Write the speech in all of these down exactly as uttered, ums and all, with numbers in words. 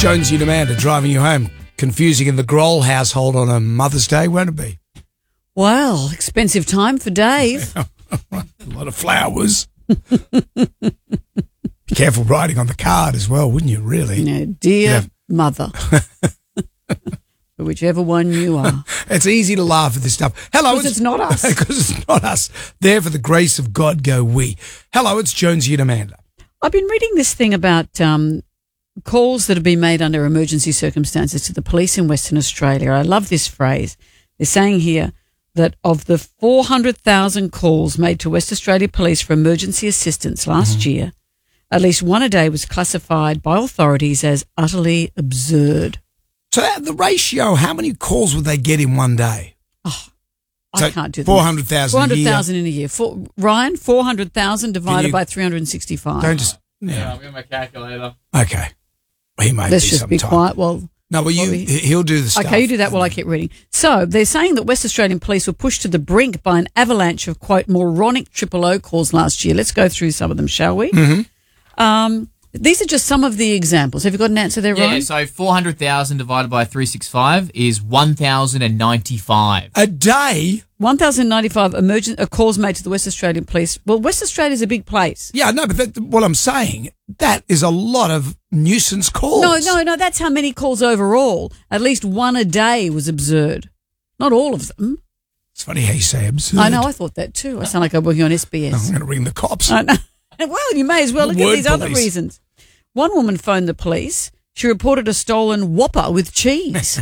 Jonesy and Amanda driving you home. Confusing in the Grohl household on a Mother's Day, won't it be? Well, expensive time for Dave. A lot of flowers. Be careful riding on the card as well, wouldn't you, really? You know, dear Yeah. mother. Whichever one you are. It's easy to laugh at this stuff. Hello, Because it's not us. Because it's not us. There for the grace of God go we. Hello, it's Jonesy and Amanda. I've been reading this thing about um, calls that have been made under emergency circumstances to the police in Western Australia. I love this phrase. They're saying here that of the four hundred thousand calls made to West Australia Police for emergency assistance last mm-hmm. year, at least one a day was classified by authorities as utterly absurd. So the ratio, how many calls would they get in one day? Oh, so I can't do that. four hundred thousand four hundred thousand in a year. For, Ryan, four hundred thousand divided you, by three hundred sixty-five. Don't just... Yeah, Yeah. I've got my calculator. Okay. He may Let's be just sometime. be quiet. Well, No, well, you, we- he'll do the stuff. okay, you do that while I keep reading. So they're saying that West Australian police were pushed to the brink by an avalanche of, quote, moronic triple O calls last year. Let's go through some of them, shall we? Mm-hmm. Um, these are just some of the examples. Have you got an answer there, Yeah, Ryan? so four hundred thousand divided by three sixty-five is one thousand ninety-five. A day? one thousand ninety-five emergent, uh, calls made to the West Australian police. Well, West Australia's a big place. Yeah, no, but that, what I'm saying, that is a lot of nuisance calls. No, no, no, that's how many calls overall. At least one a day was absurd. Not all of them. It's funny how you say absurd. I know, I thought that too. I sound like I'm working on S B S. I'm going to ring the cops. I know. Well, you may as well The look at word these other police. reasons. One woman phoned the police. She reported a stolen Whopper with cheese.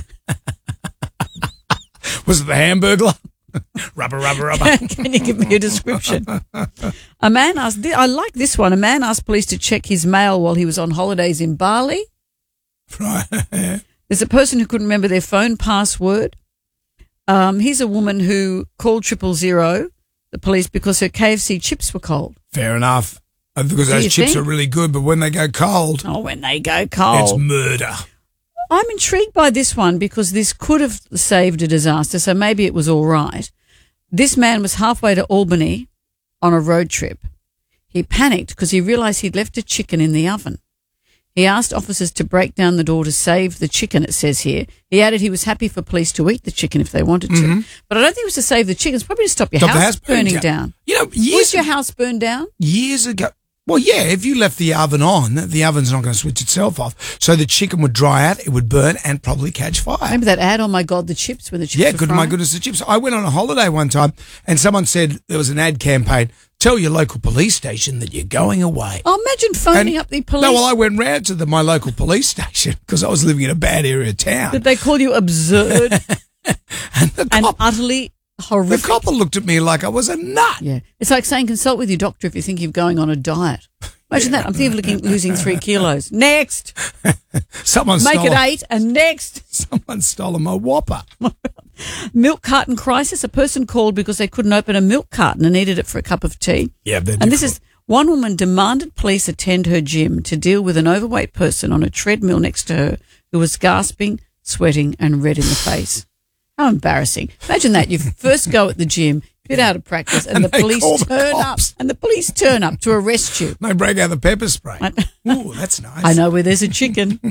Was it the Hamburglar? rubber, rubber, rubber. Can you give me a description? A man asked, I like this one. A man asked police to check his mail while he was on holidays in Bali. Right. There's a person who couldn't remember their phone password. Um, here's a woman who called triple zero, the police, because her K F C chips were cold. Fair enough. Uh, Because Do those you chips think? are really good, but when they go cold, Oh, when they go it's cold. murder. I'm intrigued by this one because this could have saved a disaster, so maybe it was all right. This man was halfway to Albany on a road trip. He panicked because he realised he'd left a chicken in the oven. He asked officers to break down the door to save the chicken, it says here. He added he was happy for police to eat the chicken if they wanted to. Mm-hmm. But I don't think it was to save the chicken. It's probably to stop your Stop the house, house burning burning down. down. You know, Was years, your house burned down? years ago, well, yeah, if you left the oven on, the oven's not going to switch itself off. So the chicken would dry out, it would burn and probably catch fire. Remember that ad, oh my God, the chips when the chips Yeah, were good. My frying? goodness, the chips. I went on a holiday one time and someone said there was an ad campaign. Tell your local police station that you're going away. Oh, imagine phoning And- up the police. No, well, I went round to the, my local police station because I was living in a bad area of town. Did they call you absurd and the and cop, utterly the horrific? copper looked at me like I was a nut. Yeah. It's like saying consult with your doctor if you think you're going on a diet. Imagine that. I'm thinking of looking, losing three kilos. Next. Someone Make stole, it eight and next. Someone stole my Whopper. Milk carton crisis. A person called because they couldn't open a milk carton and needed it for a cup of tea. Yeah, they're And this difficult. is one woman demanded police attend her gym to deal with an overweight person on a treadmill next to her who was gasping, sweating and red in the face. How embarrassing. Imagine that. You first go at the gym, get out of practice and, And the they police call the turn up. cops. And the police turn up to arrest you. They break out the pepper spray. I- Ooh, that's nice. I know where there's a chicken.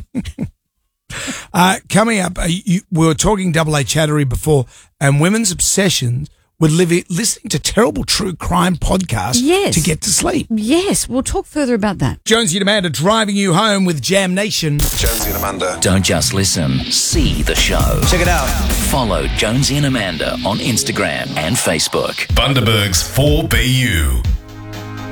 Uh, coming up, uh, you, we were talking Double A Chattery before, and women's obsessions with living, listening to terrible true crime podcasts Yes. to get to sleep. Yes, we'll talk further about that. Jonesy and Amanda driving you home with Jam Nation. Jonesy and Amanda. Don't just listen, see the show. Check it out. Follow Jonesy and Amanda on Instagram and Facebook. Bundaberg's four B U.